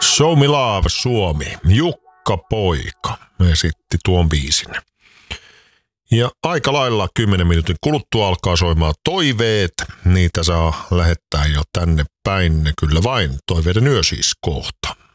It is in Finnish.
Show Me Love Suomi, Jukka Poika esitti tuon biisin. Ja aika lailla 10 minuutin kuluttua alkaa soimaan toiveet. Niitä saa lähettää jo tänne päin, kyllä vain. Toiveiden yö siis kohta.